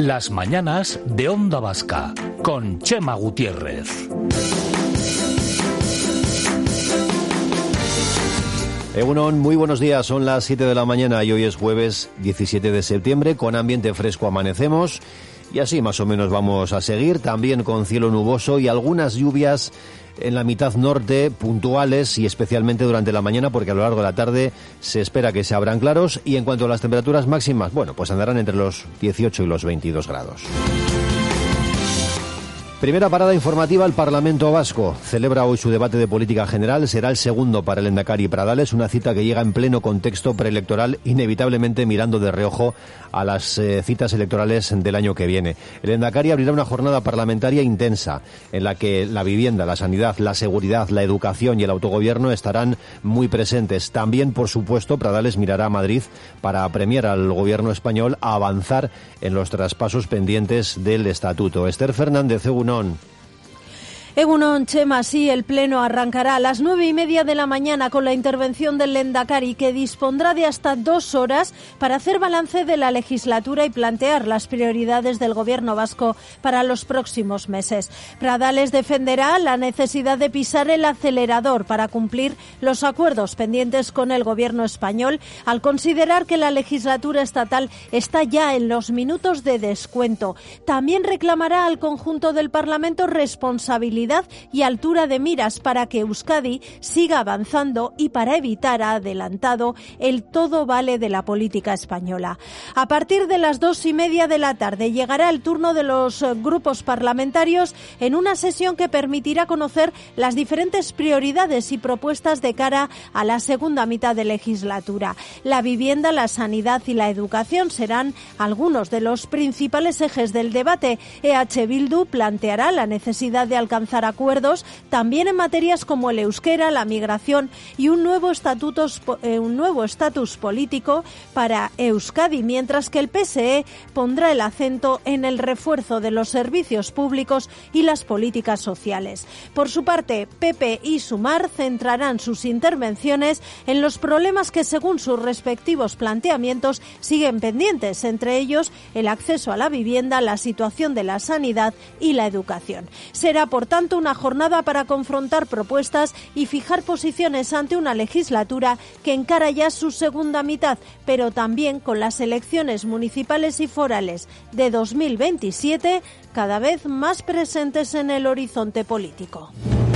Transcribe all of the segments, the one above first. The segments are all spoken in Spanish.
Las mañanas de Onda Vasca, con Chema Gutiérrez. Egunon, muy buenos días, son las 7 de la mañana y hoy es jueves 17 de septiembre, con ambiente fresco amanecemos y así más o menos vamos a seguir, también con cielo nuboso y algunas lluvias en la mitad norte, puntuales y especialmente durante la mañana, porque a lo largo de la tarde se espera que se abran claros. Y en cuanto a las temperaturas máximas, bueno, pues andarán entre los 18 y los 22 grados. Primera parada informativa, el Parlamento Vasco celebra hoy su debate de política general. Será el segundo para el Lehendakari Pradales, una cita que llega en pleno contexto preelectoral, inevitablemente mirando de reojo a las citas electorales del año que viene. El Lehendakari abrirá una jornada parlamentaria intensa en la que la vivienda, la sanidad, la seguridad, la educación y el autogobierno estarán muy presentes. También, por supuesto, Pradales mirará a Madrid para premiar al gobierno español a avanzar en los traspasos pendientes del Estatuto. Esther Fernández, Egunon, Chema, sí, el Pleno arrancará a las 9:30 de la mañana con la intervención del Lehendakari, que dispondrá de hasta 2 horas para hacer balance de la legislatura y plantear las prioridades del Gobierno vasco para los próximos meses. Pradales defenderá la necesidad de pisar el acelerador para cumplir los acuerdos pendientes con el Gobierno español, al considerar que la legislatura estatal está ya en los minutos de descuento. También reclamará al conjunto del Parlamento responsabilidad y altura de miras para que Euskadi siga avanzando y para evitar, ha adelantado, el todo vale de la política española. A partir de las 2:30 de la tarde llegará el turno de los grupos parlamentarios en una sesión que permitirá conocer las diferentes prioridades y propuestas de cara a la segunda mitad de legislatura. La vivienda, la sanidad y la educación serán algunos de los principales ejes del debate. EH Bildu planteará la necesidad de alcanzar acuerdos también en materias como el euskera, la migración y un nuevo estatus político para Euskadi, mientras que el PSE pondrá el acento en el refuerzo de los servicios públicos y las políticas sociales. Por su parte, PP y Sumar centrarán sus intervenciones en los problemas que, según sus respectivos planteamientos, siguen pendientes, entre ellos el acceso a la vivienda, la situación de la sanidad y la educación. Será, por tanto, una jornada para confrontar propuestas y fijar posiciones ante una legislatura que encara ya su segunda mitad, pero también con las elecciones municipales y forales de 2027 cada vez más presentes en el horizonte político.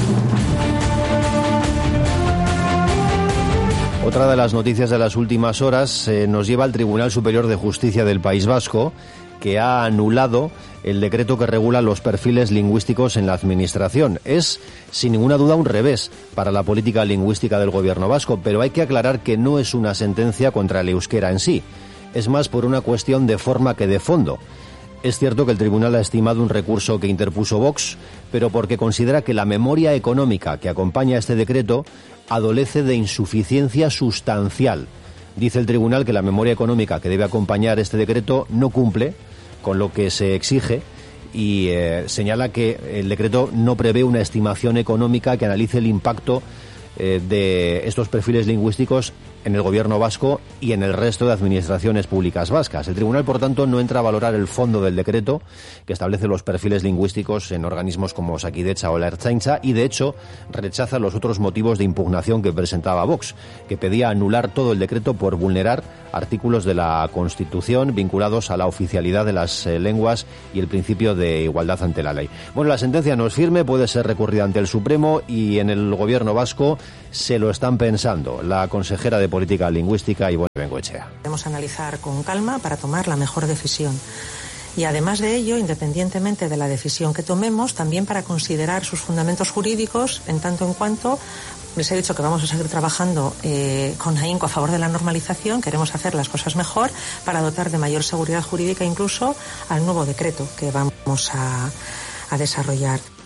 Otra de las noticias de las últimas horas nos lleva al Tribunal Superior de Justicia del País Vasco, que ha anulado el decreto que regula los perfiles lingüísticos en la Administración. Es, sin ninguna duda, un revés para la política lingüística del Gobierno vasco, pero hay que aclarar que no es una sentencia contra el euskera en sí. Es más por una cuestión de forma que de fondo. Es cierto que el tribunal ha estimado un recurso que interpuso Vox, pero porque considera que la memoria económica que acompaña a este decreto adolece de insuficiencia sustancial. Dice el tribunal que la memoria económica que debe acompañar este decreto no cumple con lo que se exige y señala que el decreto no prevé una estimación económica que analice el impacto de estos perfiles lingüísticos en el Gobierno vasco y en el resto de administraciones públicas vascas. El tribunal, por tanto, no entra a valorar el fondo del decreto que establece los perfiles lingüísticos en organismos como Osakidetza o la Ertzaintza y, de hecho, rechaza los otros motivos de impugnación que presentaba Vox, que pedía anular todo el decreto por vulnerar artículos de la Constitución vinculados a la oficialidad de las lenguas y el principio de igualdad ante la ley. Bueno, la sentencia no es firme, puede ser recurrida ante el Supremo y en el Gobierno vasco se lo están pensando. La consejera de Política Lingüística, Ivone Bengoechea. Debemos analizar con calma para tomar la mejor decisión. Y además de ello, independientemente de la decisión que tomemos, también para considerar sus fundamentos jurídicos, en tanto en cuanto les he dicho que vamos a seguir trabajando con ahínco a favor de la normalización, queremos hacer las cosas mejor para dotar de mayor seguridad jurídica incluso al nuevo decreto que vamos a desarrollar.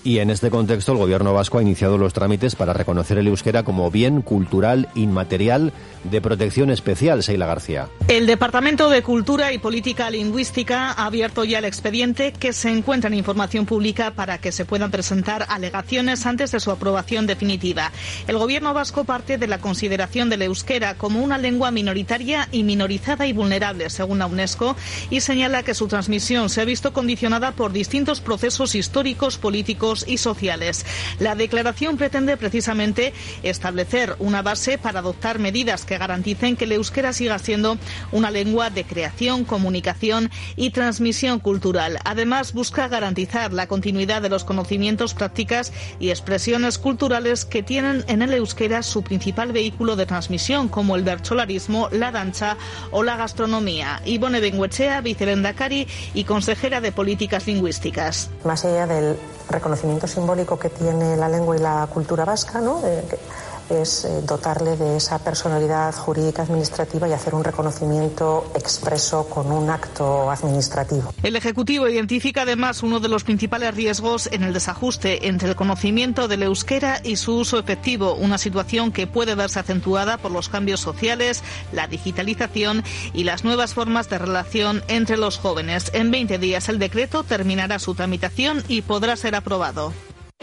Y en este contexto el Gobierno vasco ha iniciado los trámites para reconocer el euskera como bien cultural inmaterial de protección especial. Seila García. El Departamento de Cultura y Política Lingüística ha abierto ya el expediente que se encuentra en información pública para que se puedan presentar alegaciones antes de su aprobación definitiva. El Gobierno vasco parte de la consideración del euskera como una lengua minoritaria y minorizada y vulnerable, según la UNESCO, y señala que su transmisión se ha visto condicionada por distintos procesos históricos, políticos y sociales. La declaración pretende precisamente establecer una base para adoptar medidas que garanticen que el euskera siga siendo una lengua de creación, comunicación y transmisión cultural. Además, busca garantizar la continuidad de los conocimientos, prácticas y expresiones culturales que tienen en el euskera su principal vehículo de transmisión, como el bertsolarismo, la danza o la gastronomía. Ibone Bengoechea, vicelendakari y consejera de Políticas Lingüísticas. Más allá del reconocimiento simbólico que tiene la lengua y la cultura vasca, ¿no? Es dotarle de esa personalidad jurídica administrativa y hacer un reconocimiento expreso con un acto administrativo. El Ejecutivo identifica además uno de los principales riesgos en el desajuste entre el conocimiento del euskera y su uso efectivo, una situación que puede verse acentuada por los cambios sociales, la digitalización y las nuevas formas de relación entre los jóvenes. En 20 días el decreto terminará su tramitación y podrá ser aprobado.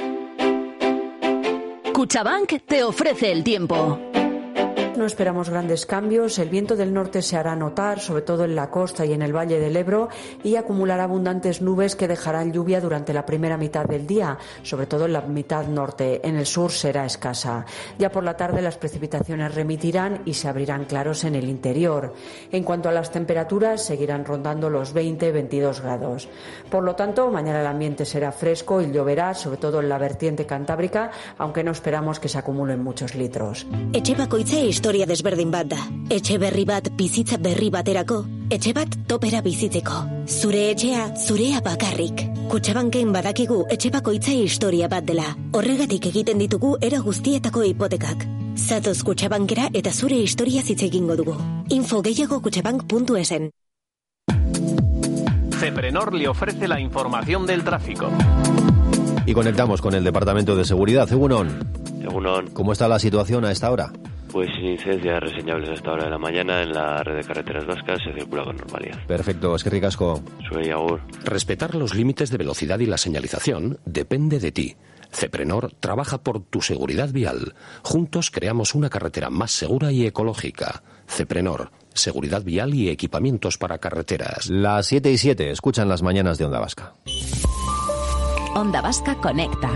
Cuchabank te ofrece el tiempo. No esperamos grandes cambios. El viento del norte se hará notar, sobre todo en la costa y en el Valle del Ebro, y acumulará abundantes nubes que dejarán lluvia durante la primera mitad del día, sobre todo en la mitad norte. En el sur será escasa. Ya por la tarde las precipitaciones remitirán y se abrirán claros en el interior. En cuanto a las temperaturas, seguirán rondando los 20-22 grados. Por lo tanto, mañana el ambiente será fresco y lloverá, sobre todo en la vertiente cantábrica, aunque no esperamos que se acumulen muchos litros. Historia desberdin bat da. Etxe berri bat bizitza berri baterako. Etxe bat topera bizitzeko. Zure etxea, zurea bakarrik. Kutxabanken badakigu etxe bakoitza historia bat dela. Horregatik egiten ditugu era guztietako hipotekak. Zatoz Kutxabankera eta zure historia hitz egingo dugu. Info gehiago kutxabank.esen. Ceprenor le ofrece la información del tráfico. Y conectamos con el Departamento de Seguridad. Egunon. ¿Cómo está la situación a esta hora? Pues sin incidencias reseñables a esta hora de la mañana en la red de carreteras vascas se circula con normalidad. Perfecto, eskerrik asko. Suey agur. Respetar los límites de velocidad y la señalización depende de ti. Ceprenor trabaja por tu seguridad vial. Juntos creamos una carretera más segura y ecológica. Ceprenor, seguridad vial y equipamientos para carreteras. Las 7:07, escuchan las mañanas de Onda Vasca. Onda Vasca conecta.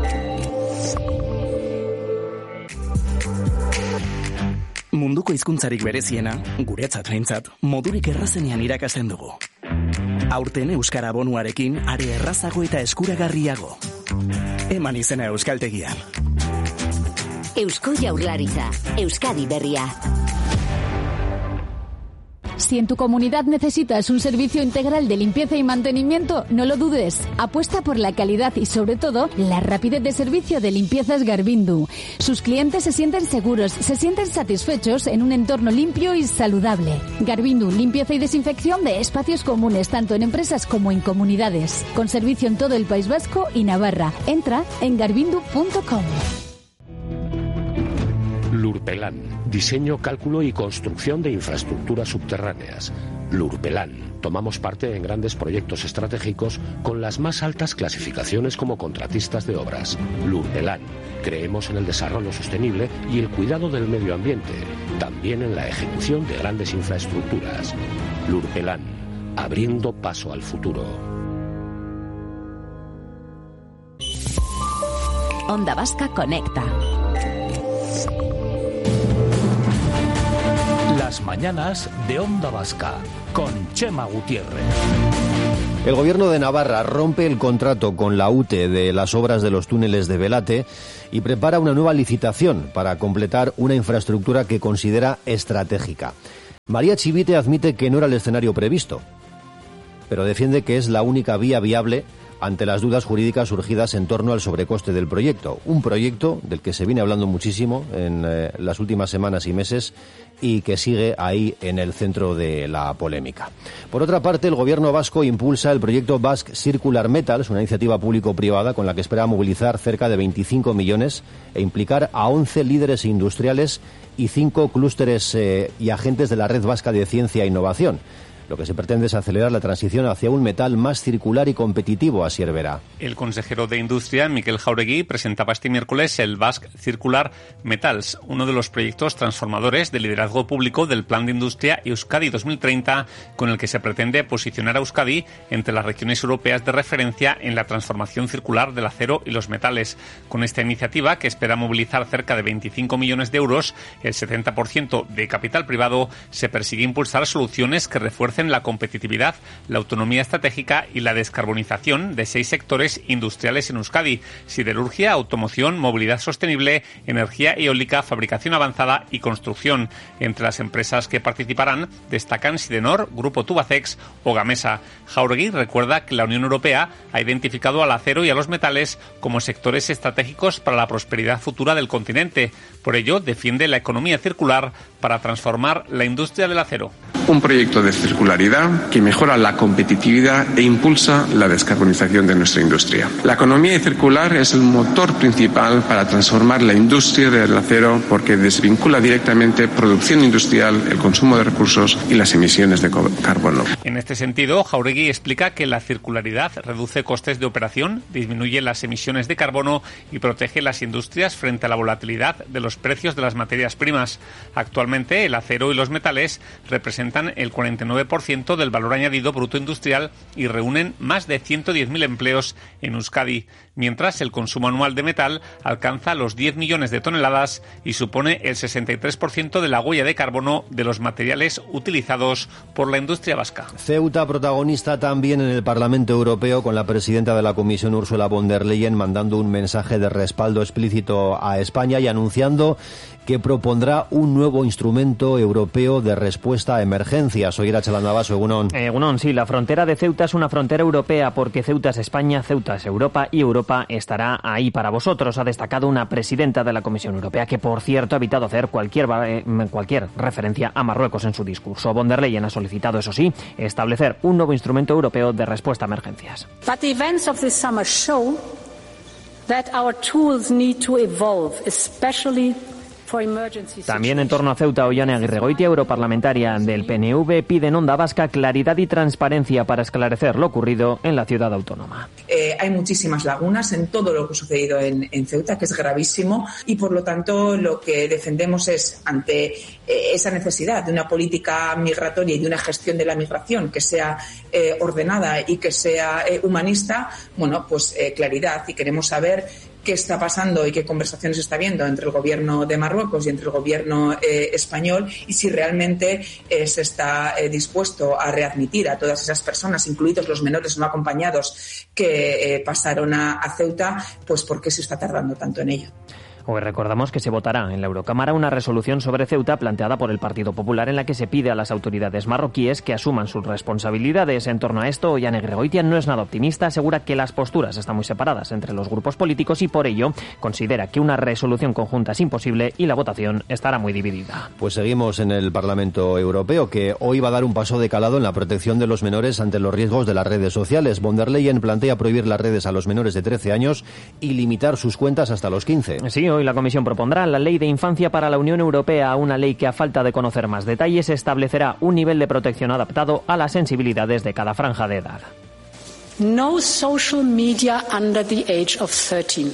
Munduko hizkuntzarik bereziena, guretzat behintzat, modurik errazenean irakasten dugu. Aurten euskara bonuarekin are errazago eta eskuragarriago. Eman izena euskaltegian. Eusko Jaurlaritza, Euskadi berria. Si en tu comunidad necesitas un servicio integral de limpieza y mantenimiento, no lo dudes. Apuesta por la calidad y, sobre todo, la rapidez de servicio de Limpiezas Garbindu. Sus clientes se sienten seguros, se sienten satisfechos en un entorno limpio y saludable. Garbindu, limpieza y desinfección de espacios comunes, tanto en empresas como en comunidades. Con servicio en todo el País Vasco y Navarra. Entra en garbindu.com. Lurpelan, diseño, cálculo y construcción de infraestructuras subterráneas. Lurpelan, tomamos parte en grandes proyectos estratégicos con las más altas clasificaciones como contratistas de obras. Lurpelan, creemos en el desarrollo sostenible y el cuidado del medio ambiente, también en la ejecución de grandes infraestructuras. Lurpelan, abriendo paso al futuro. Onda Vasca conecta. Las mañanas de Onda Vasca con Chema Gutiérrez. El Gobierno de Navarra rompe el contrato con la UTE de las obras de los túneles de Belate y prepara una nueva licitación para completar una infraestructura que considera estratégica. María Chivite admite que no era el escenario previsto, pero defiende que es la única vía viable ante las dudas jurídicas surgidas en torno al sobrecoste del proyecto. Un proyecto del que se viene hablando muchísimo en las últimas semanas y meses y que sigue ahí en el centro de la polémica. Por otra parte, el gobierno vasco impulsa el proyecto Basque Circular Metals, una iniciativa público-privada con la que espera movilizar cerca de 25 millones e implicar a 11 líderes industriales y 5 clústeres y agentes de la Red Vasca de Ciencia e Innovación. Lo que se pretende es acelerar la transición hacia un metal más circular y competitivo, Asier Vera. El consejero de Industria, Miquel Jauregui, presentaba este miércoles el Basque Circular Metals, uno de los proyectos transformadores de liderazgo público del Plan de Industria Euskadi 2030, con el que se pretende posicionar a Euskadi entre las regiones europeas de referencia en la transformación circular del acero y los metales. Con esta iniciativa, que espera movilizar cerca de 25 millones de euros, el 70% de capital privado, se persigue impulsar soluciones que refuercen la competitividad, la autonomía estratégica y la descarbonización de 6 sectores industriales en Euskadi: siderurgia, automoción, movilidad sostenible, energía eólica, fabricación avanzada y construcción. Entre las empresas que participarán destacan Sidenor, Grupo Tubacex o Gamesa. Jauregui recuerda que la Unión Europea ha identificado al acero y a los metales como sectores estratégicos para la prosperidad futura del continente. Por ello, defiende la economía circular para transformar la industria del acero. Un proyecto de circularidad que mejora la competitividad e impulsa la descarbonización de nuestra industria. La economía circular es el motor principal para transformar la industria del acero porque desvincula directamente producción industrial, el consumo de recursos y las emisiones de carbono. En este sentido, Jauregui explica que la circularidad reduce costes de operación, disminuye las emisiones de carbono y protege las industrias frente a la volatilidad de los precios de las materias primas. Actualmente, el acero y los metales representan el 49% del valor añadido bruto industrial y reúnen más de 110.000 empleos en Euskadi, mientras el consumo anual de metal alcanza los 10 millones de toneladas y supone el 63% de la huella de carbono de los materiales utilizados por la industria vasca. Ceuta protagonista también en el Parlamento Europeo, con la presidenta de la Comisión, Ursula von der Leyen, mandando un mensaje de respaldo explícito a España y anunciando que propondrá un nuevo instrumento europeo de respuesta a emergencias. Hoy era Chalandabaso, Egunon, sí, la frontera de Ceuta es una frontera europea porque Ceuta es España, Ceuta es Europa y Europa estará ahí para vosotros, ha destacado una presidenta de la Comisión Europea que, por cierto, ha evitado hacer cualquier referencia a Marruecos en su discurso. Von der Leyen ha solicitado, eso sí, establecer un nuevo instrumento europeo de respuesta a emergencias. But the events of this summer show that our tools need to evolve, especially. También en torno a Ceuta, Ollane Aguirregoitia, europarlamentaria del PNV, pide en Onda Vasca claridad y transparencia para esclarecer lo ocurrido en la ciudad autónoma. Hay muchísimas lagunas en todo lo que ha sucedido en Ceuta, que es gravísimo, y por lo tanto lo que defendemos es, ante esa necesidad de una política migratoria y de una gestión de la migración que sea ordenada y que sea humanista, claridad, y queremos saber qué está pasando y qué conversaciones está habiendo entre el gobierno de Marruecos y entre el gobierno español, y si realmente se está dispuesto a readmitir a todas esas personas, incluidos los menores no acompañados que pasaron a Ceuta, pues por qué se está tardando tanto en ello. Hoy recordamos que se votará en la Eurocámara una resolución sobre Ceuta planteada por el Partido Popular en la que se pide a las autoridades marroquíes que asuman sus responsabilidades. En torno a esto, Ollane Aguirregoitia no es nada optimista, asegura que las posturas están muy separadas entre los grupos políticos y por ello considera que una resolución conjunta es imposible y la votación estará muy dividida. Pues seguimos en el Parlamento Europeo, que hoy va a dar un paso de calado en la protección de los menores ante los riesgos de las redes sociales. Von der Leyen plantea prohibir las redes a los menores de 13 años y limitar sus cuentas hasta los 15. Sí, hoy la Comisión propondrá la Ley de Infancia para la Unión Europea, una ley que, a falta de conocer más detalles, establecerá un nivel de protección adaptado a las sensibilidades de cada franja de edad. No social media under the age of 13.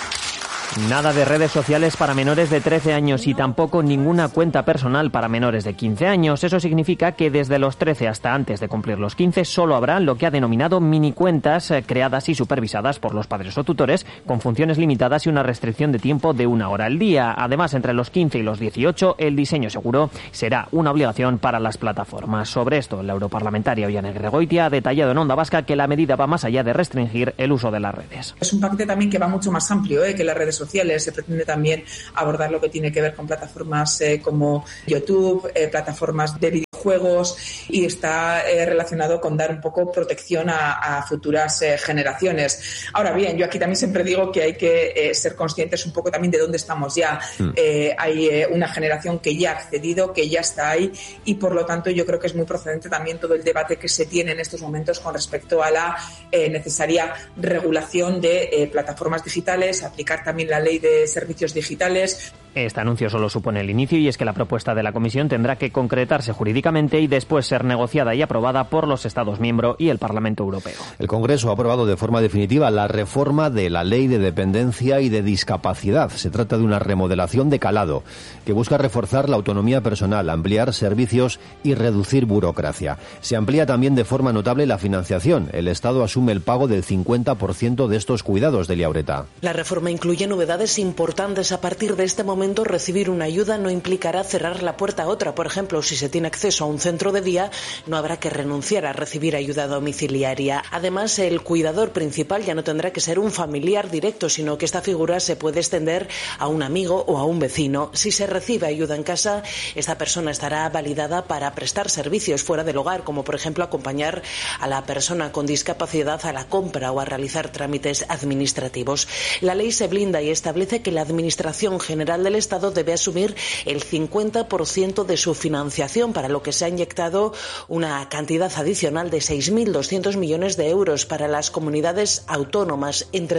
Nada de redes sociales para menores de 13 años y tampoco ninguna cuenta personal para menores de 15 años. Eso significa que desde los 13 hasta antes de cumplir los 15 solo habrá lo que ha denominado minicuentas creadas y supervisadas por los padres o tutores con funciones limitadas y una restricción de tiempo de 1 hora al día. Además, entre los 15 y los 18 el diseño seguro será una obligación para las plataformas. Sobre esto, la europarlamentaria Ollane Aguirregoitia ha detallado en Onda Vasca que la medida va más allá de restringir el uso de las redes. Es un paquete también que va mucho más amplio que las redes sociales. Se pretende también abordar lo que tiene que ver con plataformas como YouTube, plataformas de videojuegos juegos y está relacionado con dar un poco protección a futuras generaciones. Ahora bien, yo aquí también siempre digo que hay que ser conscientes un poco también de dónde estamos ya. Hay una generación que ya ha accedido, que ya está ahí, y por lo tanto yo creo que es muy procedente también todo el debate que se tiene en estos momentos con respecto a la necesaria regulación de plataformas digitales, aplicar también la ley de servicios digitales. Este anuncio solo supone el inicio, y es que la propuesta de la Comisión tendrá que concretarse jurídicamente y después ser negociada y aprobada por los Estados miembros y el Parlamento Europeo. El Congreso ha aprobado de forma definitiva la reforma de la Ley de Dependencia y de Discapacidad. Se trata de una remodelación de calado que busca reforzar la autonomía personal, ampliar servicios y reducir burocracia. Se amplía también de forma notable la financiación. El Estado asume el pago del 50% de estos cuidados, Delia Ureta. La reforma incluye novedades importantes. A partir de este momento, recibir una ayuda no implicará cerrar la puerta a otra. Por ejemplo, si se tiene acceso a un centro de día, no habrá que renunciar a recibir ayuda domiciliaria. Además, el cuidador principal ya no tendrá que ser un familiar directo, sino que esta figura se puede extender a un amigo o a un vecino. Si se recibe ayuda en casa, esta persona estará validada para prestar servicios fuera del hogar, como por ejemplo acompañar a la persona con discapacidad a la compra o a realizar trámites administrativos. La ley se blinda y establece que la Administración General del Estado debe asumir el 50% de su financiación, para lo que se ha inyectado una cantidad adicional de 6.200 millones de euros para las comunidades autónomas entre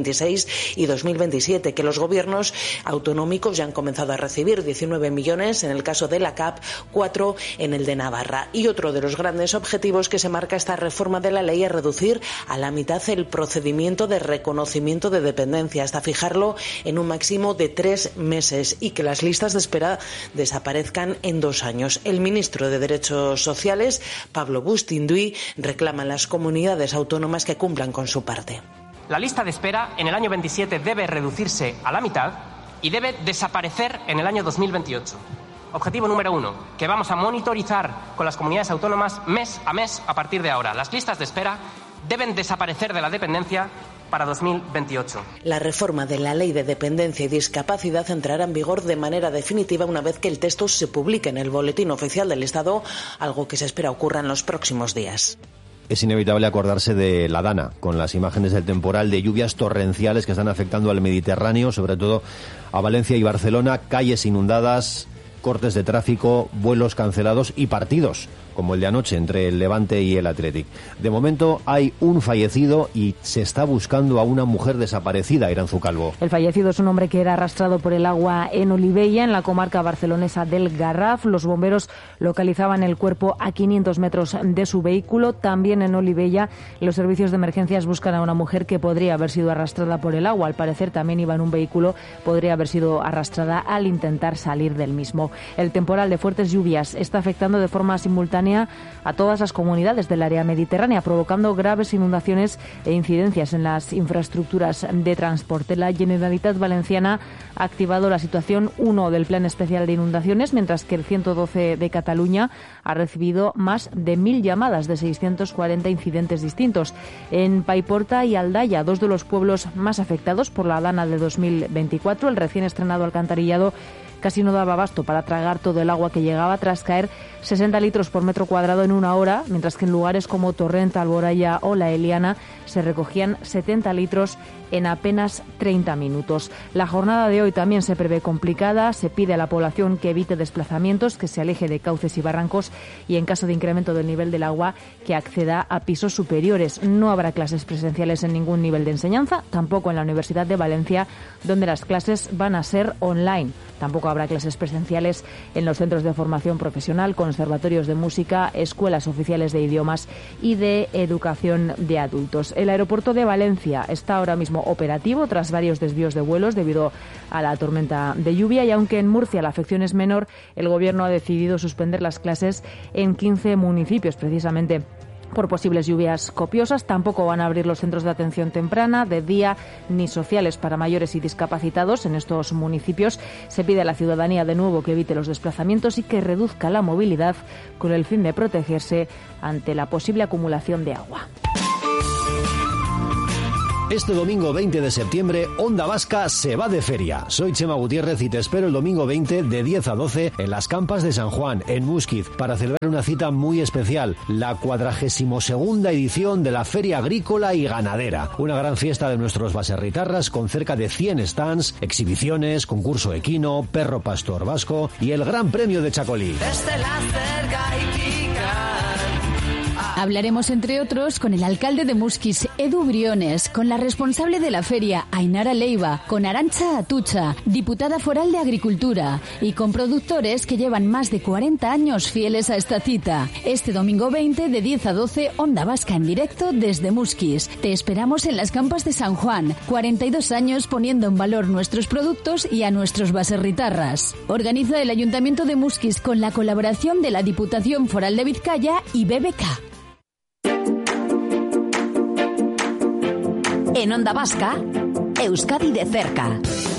2026 y 2027, que los gobiernos autonómicos ya han comenzado a recibir, 19 millones en el caso de la CAP, 4 en el de Navarra. Y otro de los grandes objetivos que se marca esta reforma de la ley es reducir a la mitad el procedimiento de reconocimiento de dependencia, hasta fijarlo en un máximo de 3 meses, y que las listas de espera desaparezcan en 2 años. El ministro de Derechos Sociales, Pablo Bustinduy, reclama a las comunidades autónomas que cumplan con su parte. La lista de espera en el año 27 debe reducirse a la mitad y debe desaparecer en el año 2028. Objetivo número 1, que vamos a monitorizar con las comunidades autónomas mes a mes a partir de ahora. Las listas de espera deben desaparecer de la dependencia para 2028. La reforma de la Ley de Dependencia y Discapacidad entrará en vigor de manera definitiva una vez que el texto se publique en el Boletín Oficial del Estado, algo que se espera ocurra en los próximos días. Es inevitable acordarse de la Dana, con las imágenes del temporal de lluvias torrenciales que están afectando al Mediterráneo, sobre todo a Valencia y Barcelona, calles inundadas, cortes de tráfico, vuelos cancelados y partidos, como el de anoche entre el Levante y el Athletic. De momento hay un fallecido y se está buscando a una mujer desaparecida, Iranzu Calvo. El fallecido es un hombre que era arrastrado por el agua en Olivella, en la comarca barcelonesa del Garraf. Los bomberos localizaban el cuerpo a 500 metros de su vehículo. También en Olivella, los servicios de emergencias buscan a una mujer que podría haber sido arrastrada por el agua. Al parecer también iba en un vehículo, podría haber sido arrastrada al intentar salir del mismo. El temporal de fuertes lluvias está afectando de forma simultánea a todas las comunidades del área mediterránea, provocando graves inundaciones e incidencias en las infraestructuras de transporte. La Generalitat Valenciana ha activado la situación 1 del Plan Especial de Inundaciones, mientras que el 112 de Cataluña ha recibido más de 1.000 llamadas de 640 incidentes distintos. En Paiporta y Aldaya, 2 de los pueblos más afectados por la Dana de 2024, el recién estrenado alcantarillado casi no daba abasto para tragar todo el agua que llegaba tras caer 60 litros por metro cuadrado en una hora, mientras que en lugares como Torrent, Alboraya o La Eliana se recogían 70 litros en apenas 30 minutos. La jornada de hoy también se prevé complicada. Se pide a la población que evite desplazamientos, que se aleje de cauces y barrancos y, en caso de incremento del nivel del agua, que acceda a pisos superiores. No habrá clases presenciales en ningún nivel de enseñanza, tampoco en la Universidad de Valencia, donde las clases van a ser online. Tampoco habrá clases presenciales en los centros de formación profesional, conservatorios de música, escuelas oficiales de idiomas y de educación de adultos. El aeropuerto de Valencia está ahora mismo operativo tras varios desvíos de vuelos debido a la tormenta de lluvia, y aunque en Murcia la afección es menor, el Gobierno ha decidido suspender las clases en 15 municipios precisamente por posibles lluvias copiosas. Tampoco van a abrir los centros de atención temprana, de día, ni sociales para mayores y discapacitados en estos municipios. Se pide a la ciudadanía de nuevo que evite los desplazamientos y que reduzca la movilidad con el fin de protegerse ante la posible acumulación de agua. Este domingo 20 de septiembre, Onda Vasca se va de feria. Soy Chema Gutiérrez y te espero el domingo 20 de 10 a 12 en las Campas de San Juan, en Músquiz, para celebrar una cita muy especial, la 42ª edición de la Feria Agrícola y Ganadera. Una gran fiesta de nuestros baserritarras con cerca de 100 stands, exhibiciones, concurso equino, perro pastor vasco y el Gran Premio de Chacolí. Hablaremos, entre otros, con el alcalde de Musquis, Edu Briones, con la responsable de la feria, Ainara Leiva, con Arantxa Atucha, diputada foral de Agricultura, y con productores que llevan más de 40 años fieles a esta cita. Este domingo 20, de 10 a 12, Onda Vasca en directo desde Musquis. Te esperamos en las Campas de San Juan, 42 años poniendo en valor nuestros productos y a nuestros baserritarras. Organiza el Ayuntamiento de Musquis con la colaboración de la Diputación Foral de Vizcaya y BBK. En Onda Vasca, Euskadi de cerca.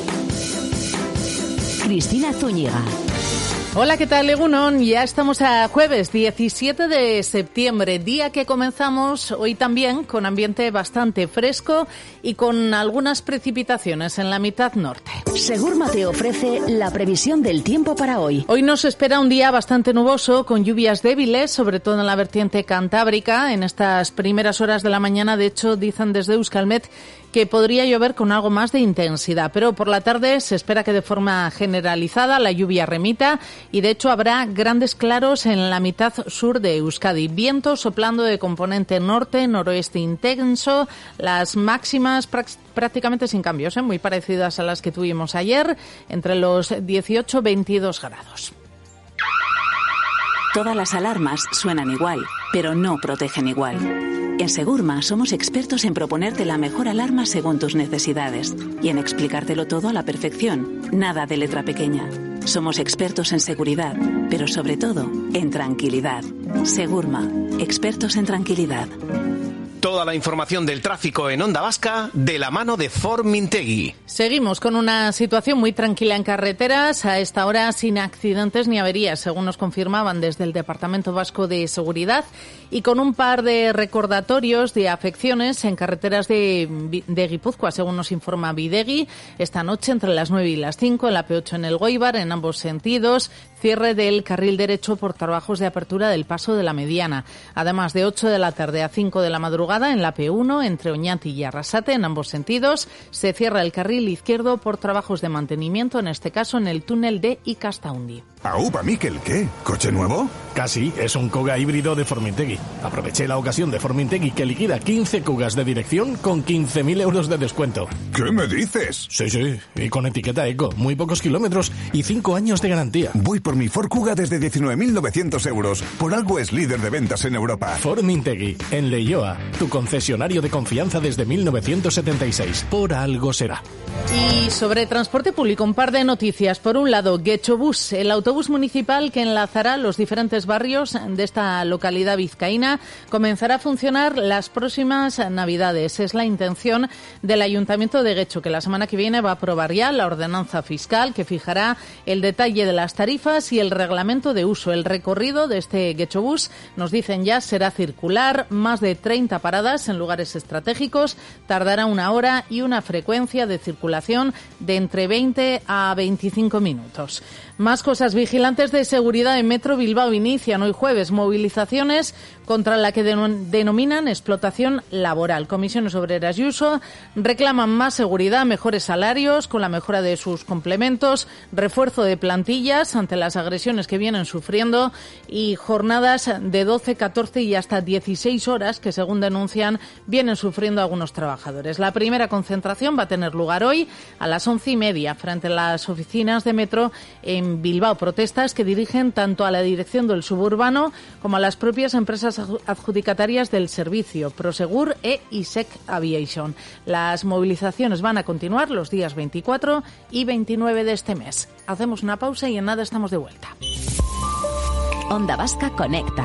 Cristina Zúñiga. Hola, ¿qué tal, Egunon? Ya estamos a jueves 17 de septiembre, día que comenzamos hoy también con ambiente bastante fresco y con algunas precipitaciones en la mitad norte. Segurma te ofrece la previsión del tiempo para hoy. Hoy nos espera un día bastante nuboso con lluvias débiles, sobre todo en la vertiente cantábrica. En estas primeras horas de la mañana, de hecho, dicen desde Euskalmet que podría llover con algo más de intensidad, pero por la tarde se espera que de forma generalizada la lluvia remita y de hecho habrá grandes claros en la mitad sur de Euskadi. Viento soplando de componente norte, noroeste intenso, las máximas prácticamente sin cambios, muy parecidas a las que tuvimos ayer, entre los 18 y 22 grados. Todas las alarmas suenan igual, pero no protegen igual. En Segurma somos expertos en proponerte la mejor alarma según tus necesidades y en explicártelo todo a la perfección, nada de letra pequeña. Somos expertos en seguridad, pero sobre todo en tranquilidad. Segurma, expertos en tranquilidad. Toda la información del tráfico en Onda Vasca de la mano de Formintegui. Seguimos con una situación muy tranquila en carreteras, a esta hora sin accidentes ni averías, según nos confirmaban desde el Departamento Vasco de Seguridad, y con un par de recordatorios de afecciones en carreteras de Guipúzcoa, según nos informa Bidegui, esta noche entre las 9 y las 5 en la P8 en Elgoibar, en ambos sentidos, cierre del carril derecho por trabajos de apertura del paso de la Mediana. Además, de 8 de la tarde a 5 de la madrugada en la P1 entre Oñati y Arrasate, en ambos sentidos, se cierra el carril izquierdo por trabajos de mantenimiento, en este caso en el túnel de Ikastaundi. Aupa, Miquel, ¿qué? ¿Coche nuevo? Casi, es un Kuga híbrido de Formintegui. Aproveché la ocasión de Formintegui que liquida 15 Kugas de dirección con 15.000 euros de descuento. ¿Qué me dices? Sí, y con etiqueta eco, muy pocos kilómetros y 5 años de garantía. Voy por mi Ford Kuga desde 19.900 euros. Por algo es líder de ventas en Europa. Formintegui, en Leioa, tu concesionario de confianza desde 1976. Por algo será. Y sobre transporte público, un par de noticias. Por un lado, Getxobus, el autobús municipal que enlazará los diferentes barrios de esta localidad vizcaína, comenzará a funcionar las próximas Navidades. Es la intención del Ayuntamiento de Getxo, que la semana que viene va a aprobar ya la ordenanza fiscal que fijará el detalle de las tarifas y el reglamento de uso. El recorrido de este Getxobus, nos dicen ya, será circular, más de 30 paradas en lugares estratégicos, tardará 1 hora y una frecuencia de circulación de entre 20 a 25 minutos. Más cosas. Vigilantes de seguridad en Metro Bilbao inician hoy jueves movilizaciones contra la que denominan explotación laboral. Comisiones Obreras y Uso reclaman más seguridad, mejores salarios con la mejora de sus complementos, refuerzo de plantillas ante las agresiones que vienen sufriendo y jornadas de 12, 14 y hasta 16 horas que, según denuncian, vienen sufriendo algunos trabajadores. La primera concentración va a tener lugar hoy a las 11:30 frente a las oficinas de Metro en Bilbao. Protestas que dirigen tanto a la dirección del suburbano como a las propias empresas adjudicatarias del servicio, Prosegur e Isec Aviation. Las movilizaciones van a continuar los días 24 y 29 de este mes. Hacemos una pausa y en nada estamos de vuelta. Onda Vasca conecta.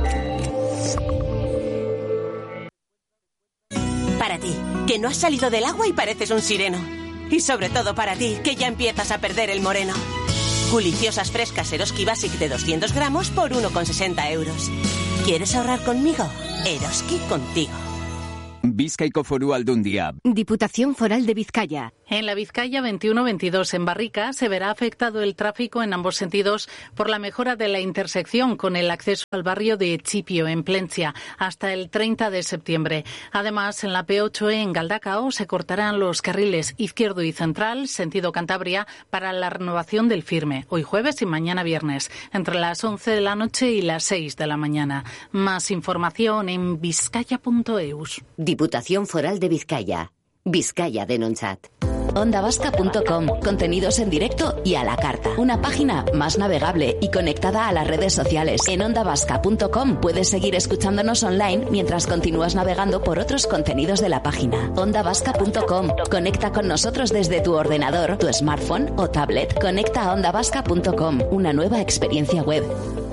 Para ti, que no has salido del agua y pareces un sireno. Y sobre todo para ti, que ya empiezas a perder el moreno. Guliciosas frescas Eroski Basic de 200 gramos por 1,60 euros. ¿Quieres ahorrar conmigo? Eroski contigo. Bizkaiko Foru Aldundia. Diputación Foral de Vizcaya. En la Vizcaya 21-22 en Barrica se verá afectado el tráfico en ambos sentidos por la mejora de la intersección con el acceso al barrio de Chipio, en Plencia, hasta el 30 de septiembre. Además, en la P8 en Galdacao se cortarán los carriles izquierdo y central, sentido Cantabria, para la renovación del firme, hoy jueves y mañana viernes, entre las 11 de la noche y las 6 de la mañana. Más información en vizcaya.eus. Diputación Foral de Vizcaya. Vizcaya denontzat. OndaVasca.com. Contenidos en directo y a la carta. Una página más navegable y conectada a las redes sociales. En OndaVasca.com puedes seguir escuchándonos online mientras continúas navegando por otros contenidos de la página. OndaVasca.com. Conecta con nosotros desde tu ordenador, tu smartphone o tablet. Conecta a OndaVasca.com. Una nueva experiencia web.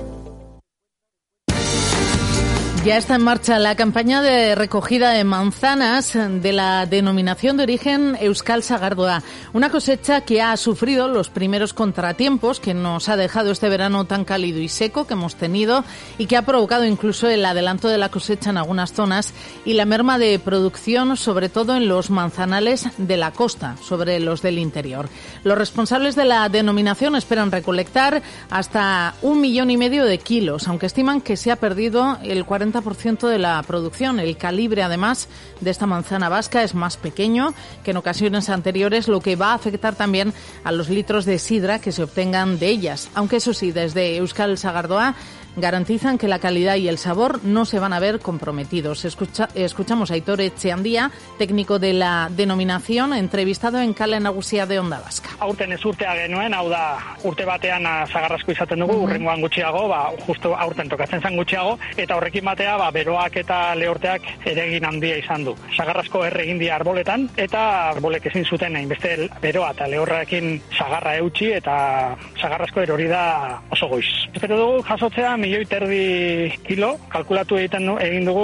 Ya está en marcha la campaña de recogida de manzanas de la denominación de origen Euskal Sagardoa, una cosecha que ha sufrido los primeros contratiempos que nos ha dejado este verano tan cálido y seco que hemos tenido y que ha provocado incluso el adelanto de la cosecha en algunas zonas y la merma de producción, sobre todo en los manzanales de la costa, sobre los del interior. Los responsables de la denominación esperan recolectar hasta 1,5 millones de kilos, aunque estiman que se ha perdido el 40% de la producción. El calibre, además, de esta manzana vasca es más pequeño que en ocasiones anteriores, lo que va a afectar también a los litros de sidra que se obtengan de ellas. Aunque eso sí, desde Euskal Sagardoa garantizan que la calidad y el sabor no se van a ver comprometidos. Escuchamos a Aitor Etxeandía, técnico de la denominación, entrevistado en Kale Nagusia de Onda Vasca. Aurten ez urtea genuen, hau da, urte batean sagarrasko izaten dugu, urrengoan gutxiago, justu aurten tokatzen zen gutxiago, eta horrekin batea, beroak eta lehorteak eragin handia izan du. Sagarrasko erregin dira arboletan, eta arbolek ezin zuten hainbeste beroa eta lehorrekin sagarra eutxi, eta sagarrasko erori da oso goiz. Espero dugu jasotzea 1,5 kilo, kalkulatu egin dugu,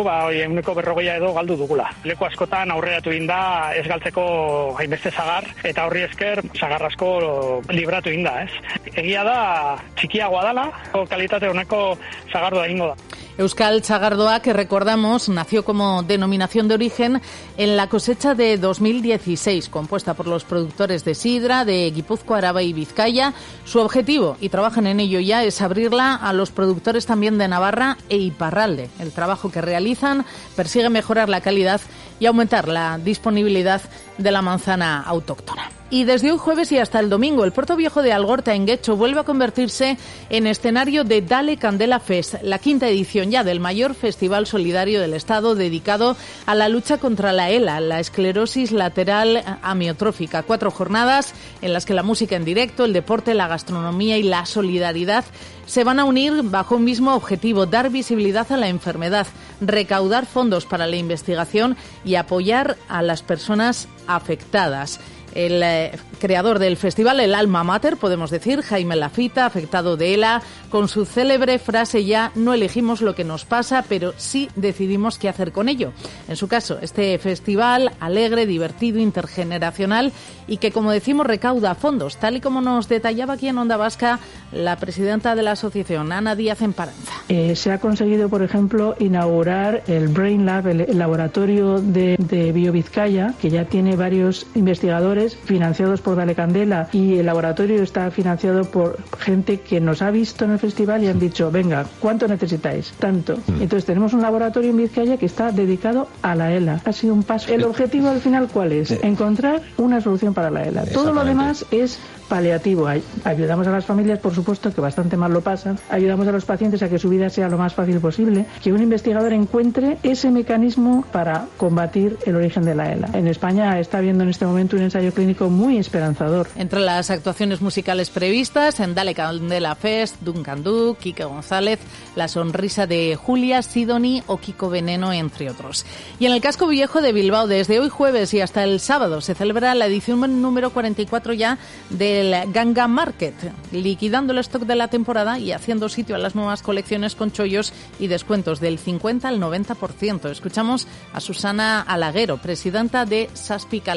140 edo galdu dugula. Leku askotan aurreratu egin da ez galtzeko hainbeste sagar, eta horri esker sagarrasko libratu egin da, ez? Egia da, txikiagoa dela, kalitate honeko sagardoa egingo da. Euskal Sagardoa, que recordamos, nació como denominación de origen en la cosecha de 2016, compuesta por los productores de sidra de Guipúzcoa, Araba y Vizcaya. Su objetivo, y trabajan en ello ya, es abrirla a los productores también de Navarra e Iparralde. El trabajo que realizan persigue mejorar la calidad y aumentar la disponibilidad de la manzana autóctona. Y desde hoy jueves y hasta el domingo, el Puerto Viejo de Algorta, en Guecho, vuelve a convertirse en escenario de Dale Candela Fest, la 5ª edición ya del mayor festival solidario del Estado dedicado a la lucha contra la ELA, la esclerosis lateral amiotrófica. 4 jornadas en las que la música en directo, el deporte, la gastronomía y la solidaridad se van a unir bajo un mismo objetivo: dar visibilidad a la enfermedad, recaudar fondos para la investigación y apoyar a las personas afectadas. El creador del festival, el alma mater, podemos decir, Jaime Lafita, afectado de ELA, con su célebre frase ya: no elegimos lo que nos pasa, pero sí decidimos qué hacer con ello. En su caso, este festival alegre, divertido, intergeneracional y que, como decimos, recauda fondos, tal y como nos detallaba aquí en Onda Vasca la presidenta de la asociación, Ana Díaz Emparanza. Se ha conseguido, por ejemplo, inaugurar el Brain Lab, el laboratorio de BioVizcaya, que ya tiene varios investigadores financiados por Dale Candela, y el laboratorio está financiado por gente que nos ha visto en el festival y han dicho: venga, ¿cuánto necesitáis? Tanto. Entonces tenemos un laboratorio en Vizcaya que está dedicado a la ELA. Ha sido un paso. El objetivo al final, ¿cuál es? Encontrar una solución para la ELA. Todo lo demás es paliativo. Ayudamos a las familias, por supuesto, que bastante mal lo pasan. Ayudamos a los pacientes a que su vida sea lo más fácil posible. Que un investigador encuentre ese mecanismo para combatir el origen de la ELA. En España está habiendo en este momento un ensayo clínico muy esperanzador. Entre las actuaciones musicales previstas en Dale Candela Fest, Duncan Du, Quique González, La Sonrisa de Julia, Sidoni o Kiko Veneno, entre otros. Y en el casco viejo de Bilbao, desde hoy jueves y hasta el sábado, se celebra la edición número 44 ya del Ganga Market, liquidando el stock de la temporada y haciendo sitio a las nuevas colecciones con chollos y descuentos del 50 al 90%. Escuchamos a Susana Alaguero, presidenta de Saspicaleac.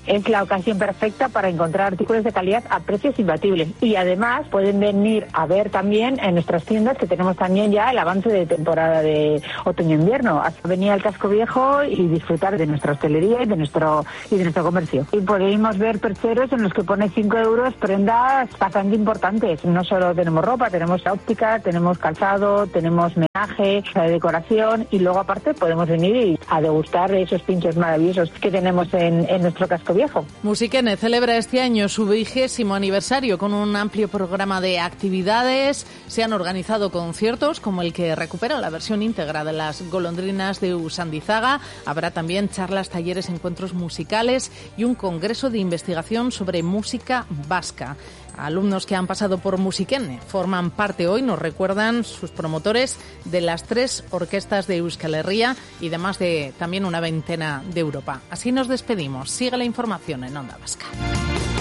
Es la ocasión perfecta para encontrar artículos de calidad a precios imbatibles. Y además pueden venir a ver también en nuestras tiendas que tenemos también ya el avance de temporada de otoño-invierno. Venir al Casco Viejo y disfrutar de nuestra hostelería y de nuestro comercio. Y podemos ver percheros en los que pone 5 euros prendas bastante importantes. No solo tenemos ropa, tenemos óptica, tenemos calzado, tenemos menaje, decoración, y luego aparte podemos venir a degustar esos pinchos maravillosos que tenemos en nuestro Casco Viejo. Musikene celebra este año su 20º aniversario con un amplio programa de actividades. Se han organizado conciertos como el que recupera la versión íntegra de Las golondrinas de Usandizaga. Habrá también charlas, talleres, encuentros musicales y un congreso de investigación sobre música vasca. Alumnos que han pasado por Musikene forman parte hoy, nos recuerdan sus promotores, de las 3 orquestas de Euskal Herria y de más de también una veintena de Europa. Así nos despedimos. Sigue la información en Onda Vasca.